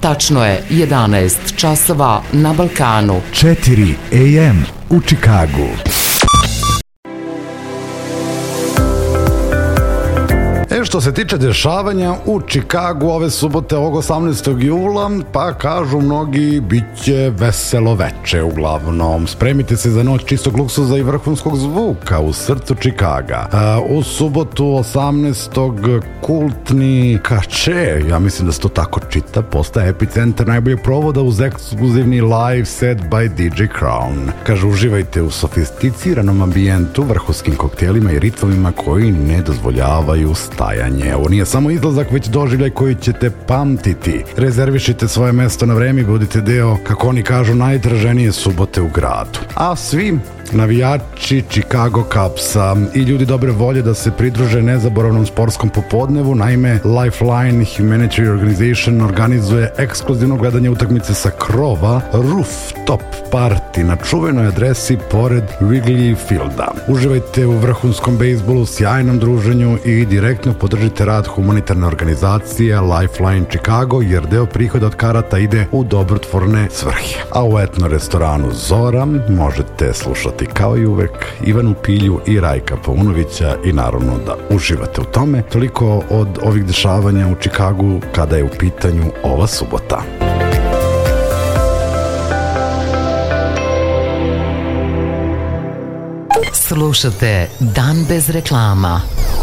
Tačno je 11 časova na Balkanu. 4 AM u Čikagu. Što se tiče dešavanja u Čikagu ove subote, ovog 18. jula, pa kažu mnogi, bit će veselo veče uglavnom. Spremite se za noć čistog luksuza i vrhunskog zvuka u srcu Čikaga. U subotu 18. kultni Kače, ja mislim da se to tako čita, postaje epicentar najboljeg provoda uz ekskluzivni live set by DJ Crown. Kaže, uživajte u sofisticiranom ambijentu, vrhunskim koktelima i ritmovima koji ne dozvoljavaju stajanje. Ovo nije samo izlazak, već doživljaj koji ćete pamtiti. Rezervišite svoje mesto na vreme i budite deo, kako oni kažu, najtraženije subote u gradu. A svi navijači Chicago Cubsa i ljudi dobre volje da se pridruže nezaboravnom sportskom popodnevu. Naime, Lifeline Humanitarian Organization organizuje ekskluzivno gledanje utakmice sa krova Rooftop Party na čuvenoj adresi pored Wrigley Fielda. Uživajte u vrhunskom bejsbolu, sjajnom druženju i direktno podržite rad humanitarne organizacije Lifeline Chicago, jer deo prihoda od karata ide u dobrotvorne svrhe. A u etno restoranu Zora možete slušati kao i uvek Ivanu Pilju i Rajka Paunovića i naravno da uživate u tome. Toliko od ovih dešavanja u Čikagu kada je u pitanju ova subota. Slušate Dan bez reklama.